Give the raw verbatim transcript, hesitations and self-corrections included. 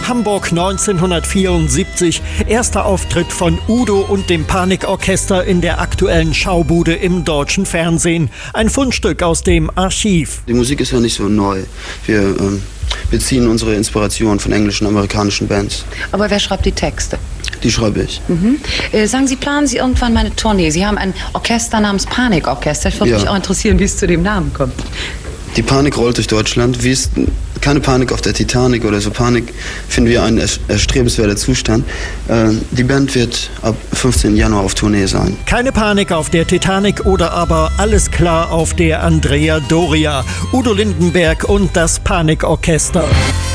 Hamburg neunzehnhundertvierundsiebzig. Erster Auftritt von Udo und dem Panikorchester in der aktuellen Schaubude im deutschen Fernsehen. Ein Fundstück aus dem Archiv. Die Musik ist ja nicht so neu. Wir ähm, beziehen unsere Inspiration von englischen und amerikanischen Bands. Aber wer schreibt die Texte? Die schreibe ich. Mhm. Äh, sagen Sie, planen Sie irgendwann mal eine Tournee? Sie haben ein Orchester namens Panikorchester. Ich würde Ja. mich auch interessieren, wie es zu dem Namen kommt. Die Panik rollt durch Deutschland. Wie es keine Panik auf der Titanic oder so. Panik finden wir ein erstrebenswerter Zustand. Äh, die Band wird ab fünfzehnten Januar auf Tournee sein. Keine Panik auf der Titanic oder aber alles klar auf der Andrea Doria. Udo Lindenberg und das Panikorchester.